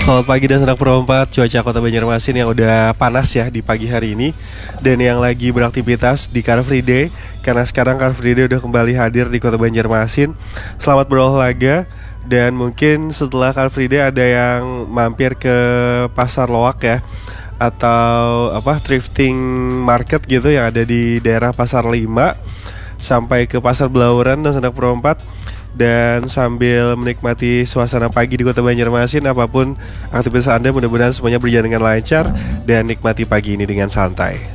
Selamat pagi dan senang perempat. Cuaca kota Banjarmasin yang udah panas ya di pagi hari ini. Dan yang lagi beraktivitas di Car Free Day, karena sekarang Car Free Day udah kembali hadir di kota Banjarmasin. Selamat berolahraga. Dan mungkin setelah Car Free Day ada yang mampir ke Pasar Loak ya, atau thrifting market gitu yang ada di daerah Pasar 5 sampai ke Pasar Belauran dan Sendak Perompat. Dan sambil menikmati suasana pagi di kota Banjarmasin, apapun aktivitas Anda, mudah-mudahan semuanya berjalan dengan lancar dan nikmati pagi ini dengan santai.